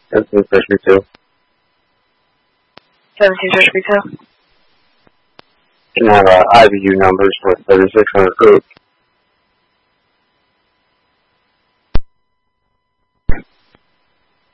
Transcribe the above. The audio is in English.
17 Freshman 2. 17 Freshman 2. Can I have IBU numbers for 3600 group